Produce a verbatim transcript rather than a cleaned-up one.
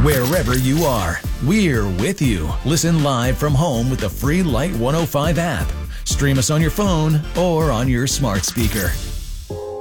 Wherever you are, we're with you. Listen live from home with the free Light one oh five app. Stream us on your phone or on your smart speaker.